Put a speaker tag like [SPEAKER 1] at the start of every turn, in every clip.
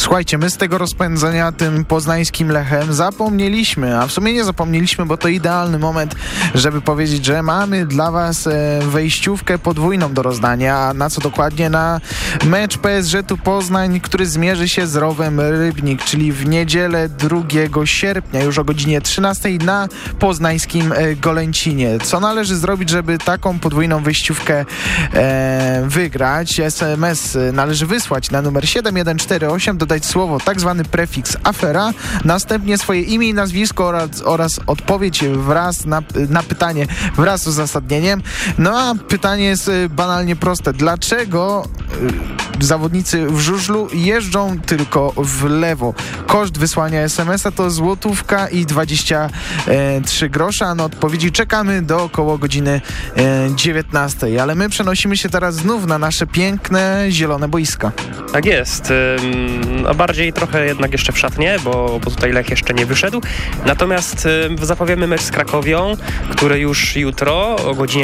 [SPEAKER 1] Słuchajcie, my z tego rozpędzenia tym poznańskim Lechem zapomnieliśmy, a w sumie nie zapomnieliśmy, bo to idealny moment, żeby powiedzieć, że mamy dla was wejściówkę podwójną do rozdania, a na co dokładnie? Na mecz PSG-u Poznań, który zmierzy się z Rowem Rybnik, czyli w niedzielę 2 sierpnia, już o godzinie 13 na poznańskim Golęcinie. Co należy zrobić, żeby taką podwójną wyjściówkę wygrać? SMS należy wysłać na numer 7148, dodać słowo tak zwany prefiks afera, następnie swoje imię i nazwisko oraz odpowiedź wraz na pytanie wraz z uzasadnieniem. No a pytanie jest banalnie proste. Dlaczego zawodnicy w żużlu jeżdżą tylko w lewo? Koszt wysłania SMS-a to złotówka i 23 grosze, a na odpowiedzi czekamy do około godziny 19. Ale my przenosimy się teraz znów na nasze piękne, zielone boiska.
[SPEAKER 2] Tak jest. A bardziej trochę jednak jeszcze w szatnie, bo tutaj Lech jeszcze nie wyszedł. Natomiast zapowiemy mecz z Krakowią, który już jutro o godzinie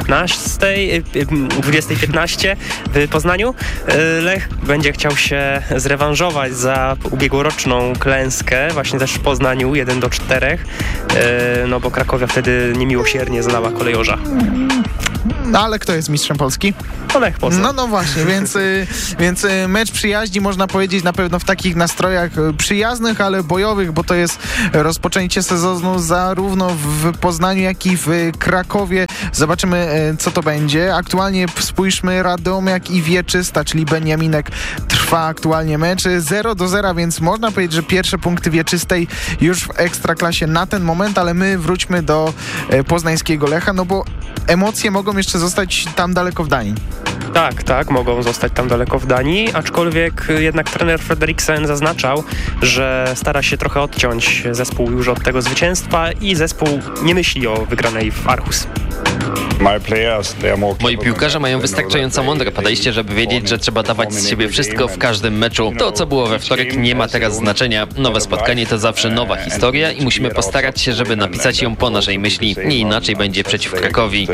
[SPEAKER 2] 20:15 w Poznaniu. Lech będzie chciał się zrewanżować za ubiegłoroczną klęskę właśnie też w Poznaniu 1-4, no bo Krakowia wtedy niemiłosiernie zlała Kolejorza.
[SPEAKER 1] No ale kto jest mistrzem Polski?
[SPEAKER 2] Lech Poznań.
[SPEAKER 1] No właśnie, więc mecz przyjaźni, można powiedzieć, na pewno w takich nastrojach przyjaznych, ale bojowych, bo to jest rozpoczęcie sezonu zarówno w Poznaniu, jak i w Krakowie. Zobaczymy, co to będzie. Aktualnie spójrzmy, Radomiak i Wieczysta, czyli Beniaminek, trwa aktualnie mecz 0-0, więc można powiedzieć, że pierwsze punkty Wieczystej już w Ekstraklasie na ten moment, ale my wróćmy do poznańskiego Lecha, no bo emocje mogą jeszcze zostać tam daleko w Danii.
[SPEAKER 2] Tak, mogą zostać tam daleko w Danii, aczkolwiek jednak trener Frederiksen zaznaczał, że stara się trochę odciąć zespół już od tego zwycięstwa i zespół nie myśli o wygranej w Aarhus.
[SPEAKER 3] Moi piłkarze mają wystarczająco mądre podejście, żeby wiedzieć, że trzeba dawać z siebie wszystko w każdym meczu. To, co było we wtorek, nie ma teraz znaczenia. Nowe spotkanie to zawsze nowa historia i musimy postarać się, żeby napisać ją po naszej myśli. Nie inaczej będzie przeciw Krakowi.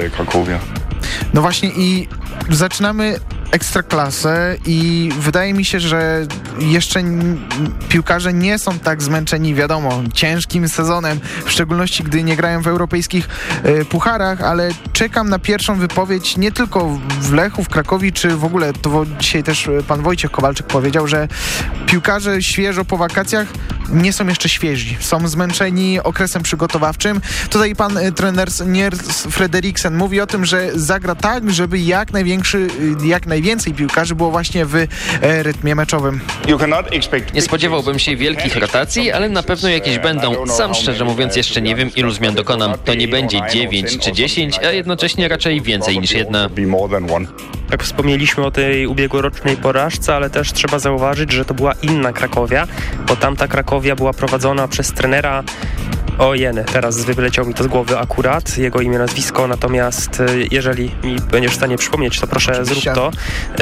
[SPEAKER 1] No właśnie i zaczynamy Ekstraklasę i wydaje mi się, że jeszcze piłkarze nie są tak zmęczeni, wiadomo, ciężkim sezonem, w szczególności gdy nie grają w europejskich pucharach, ale czekam na pierwszą wypowiedź nie tylko w Lechu, w Krakowie, czy w ogóle, to dzisiaj też pan Wojciech Kowalczyk powiedział, że piłkarze świeżo po wakacjach nie są jeszcze świeżi, są zmęczeni okresem przygotowawczym. Tutaj pan trener Nils Frederiksen mówi o tym, że zagra tak, żeby jak najwięcej piłkarzy było właśnie w rytmie meczowym.
[SPEAKER 3] Nie spodziewałbym się wielkich rotacji, ale na pewno jakieś będą. Sam szczerze mówiąc jeszcze nie wiem, ilu zmian dokonam. To nie będzie 9 czy 10, a jednocześnie raczej więcej niż jedna.
[SPEAKER 2] Tak wspomnieliśmy o tej ubiegłorocznej porażce, ale też trzeba zauważyć, że to była inna Krakowia, bo tamta Krakowia była prowadzona przez trenera teraz wyleciał mi to z głowy akurat, jego imię, nazwisko, natomiast jeżeli mi będziesz w stanie przypomnieć, to proszę
[SPEAKER 1] oczywiście.
[SPEAKER 2] Zrób to,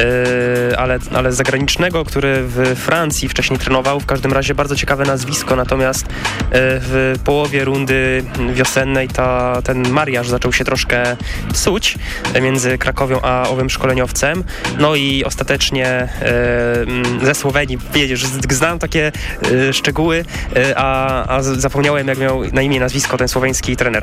[SPEAKER 2] ale zagranicznego, który w Francji wcześniej trenował, w każdym razie bardzo ciekawe nazwisko, natomiast w połowie rundy wiosennej ten mariaż zaczął się troszkę psuć między Krakowią a owym szkoleniowcem, no i ostatecznie ze Słowenii, wiedziesz, znam takie szczegóły, a zapomniałem, jak miał na imię i nazwisko ten słoweński trener.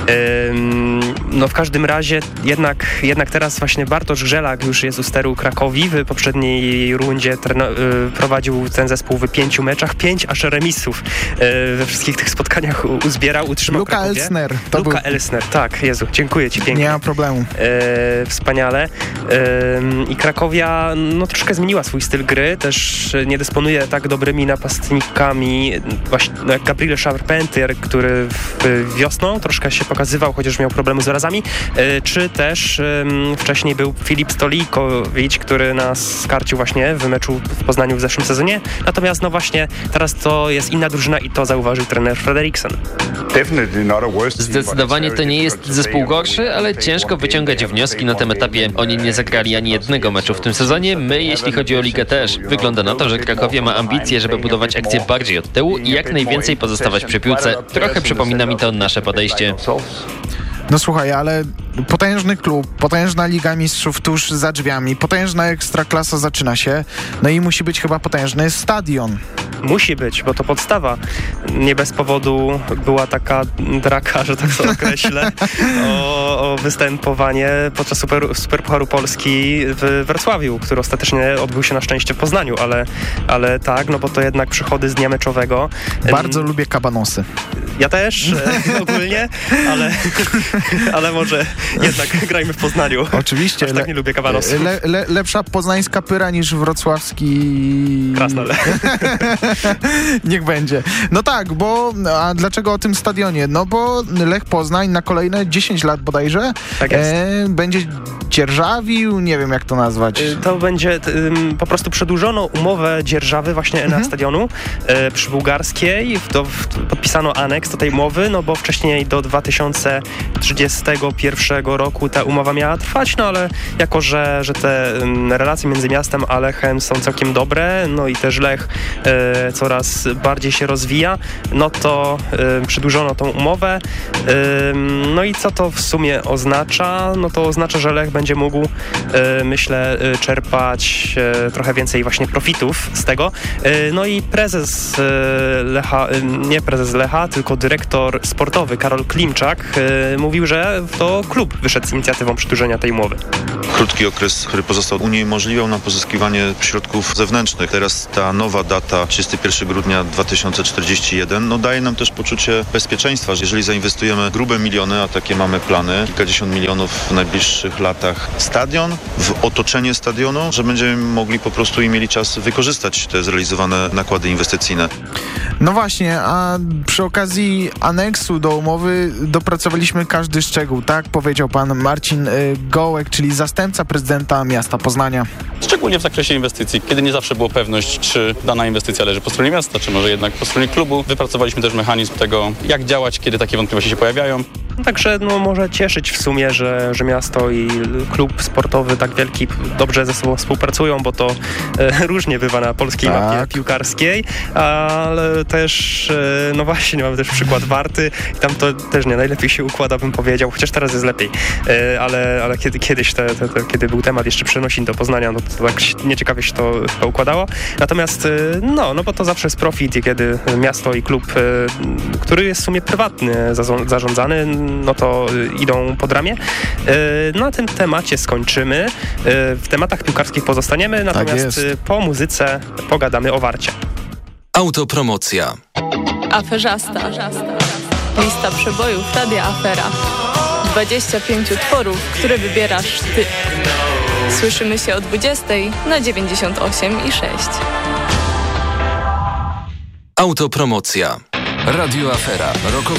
[SPEAKER 2] No w każdym razie jednak teraz właśnie Bartosz Grzelak już jest u steru Krakowi. W poprzedniej rundzie prowadził ten zespół w 5 meczach, 5 aż remisów we wszystkich tych spotkaniach uzbierał, utrzymał
[SPEAKER 1] Luka
[SPEAKER 2] Krakowie. Elsner, tak, Jezu, dziękuję Ci pięknie.
[SPEAKER 1] Nie ma problemu.
[SPEAKER 2] Wspaniale. I Krakowia troszkę zmieniła swój styl gry, też nie dysponuje tak dobrymi napastnikami, właśnie jak Gabriel Charpentier, który wiosną troszkę się pokazywał, chociaż miał problemy z urazami, czy też wcześniej był Filip Stolikowicz, który nas skarcił właśnie w meczu w Poznaniu w zeszłym sezonie. Natomiast właśnie teraz to jest inna drużyna i to zauważył trener Frederiksen.
[SPEAKER 3] Zdecydowanie to nie jest zespół gorszy, ale ciężko wyciągać wnioski na tym etapie. Oni nie zagrali ani jednego meczu w tym sezonie. My, jeśli chodzi o ligę, też. Wygląda na to, że Krakowia ma ambicje, żeby budować akcję bardziej od tyłu i jak najwięcej pozostawać przy piłce. Trochę przypomina mi to nasze podejście.
[SPEAKER 1] No słuchaj, ale potężny klub, potężna Liga Mistrzów tuż za drzwiami, potężna Ekstraklasa zaczyna się, no i musi być chyba potężny stadion.
[SPEAKER 2] Musi być, bo to podstawa. Nie bez powodu była taka draka, że tak to określę, o występowanie podczas Superpucharu Polski w Wrocławiu, który ostatecznie odbył się na szczęście w Poznaniu, ale tak, no bo to jednak przychody z dnia meczowego.
[SPEAKER 1] Bardzo lubię kabanosy.
[SPEAKER 2] Ja też ogólnie, ale może jednak grajmy w Poznaniu.
[SPEAKER 1] Oczywiście.
[SPEAKER 2] Tak nie lubię kabanosów.
[SPEAKER 1] Lepsza poznańska pyra niż wrocławski...
[SPEAKER 2] Krasnal.
[SPEAKER 1] Niech będzie. No tak, a dlaczego o tym stadionie? No bo Lech Poznań na kolejne 10 lat bodajże
[SPEAKER 2] tak jest.
[SPEAKER 1] Będzie dzierżawił, nie wiem jak to nazwać.
[SPEAKER 2] To będzie po prostu przedłużono umowę dzierżawy właśnie na stadionu przy Bułgarskiej. Podpisano aneks do tej umowy, no bo wcześniej do 2031 roku ta umowa miała trwać, no ale jako, że te relacje między miastem a Lechem są całkiem dobre, no i też Lech coraz bardziej się rozwija, no to przedłużono tą umowę. No i co to w sumie oznacza? No to oznacza, że Lech będzie mógł, myślę, czerpać trochę więcej właśnie profitów z tego. No i prezes Lecha, nie prezes Lecha, tylko dyrektor sportowy Karol Klimczak mówił, że to klub wyszedł z inicjatywą przedłużenia tej umowy.
[SPEAKER 4] Krótki okres, który pozostał, uniemożliwiał nam pozyskiwanie środków zewnętrznych. Teraz ta nowa data, 31 grudnia 2041, daje nam też poczucie bezpieczeństwa, że jeżeli zainwestujemy grube miliony, a takie mamy plany, kilkadziesiąt milionów w najbliższych latach, stadion, w otoczenie stadionu, że będziemy mogli po prostu i mieli czas wykorzystać te zrealizowane nakłady inwestycyjne.
[SPEAKER 1] No właśnie, a przy okazji aneksu do umowy dopracowaliśmy każdy szczegół, tak? Powiedział pan Marcin Gołek, czyli zastępca prezydenta miasta Poznania.
[SPEAKER 5] Szczególnie w zakresie inwestycji, kiedy nie zawsze było pewność, czy dana inwestycja leży po stronie miasta, czy może jednak po stronie klubu. Wypracowaliśmy też mechanizm tego, jak działać, kiedy takie wątpliwości się pojawiają.
[SPEAKER 2] Także może cieszyć w sumie, że miasto i klub sportowy tak wielki dobrze ze sobą współpracują, bo to różnie bywa na polskiej mapie piłkarskiej, ale też, no właśnie, mamy też przykład Warty i tam to też nie najlepiej się układa, bym powiedział, chociaż teraz jest lepiej, ale kiedyś, kiedy był temat jeszcze przenosin do Poznania, no to tak nieciekawie się to chyba układało. Natomiast, no bo to zawsze jest profit i kiedy miasto i klub, który jest w sumie prywatny, zarządzany, no to idą pod ramię. Na tym temacie skończymy. W tematach piłkarskich pozostaniemy, natomiast po muzyce pogadamy o Warcie.
[SPEAKER 6] Autopromocja.
[SPEAKER 7] Aferzasta. Lista przebojów Radia Afera. 25 utworów, które wybierasz ty. Słyszymy się o 20:00 na 98,6.
[SPEAKER 6] Autopromocja. Radio Afera.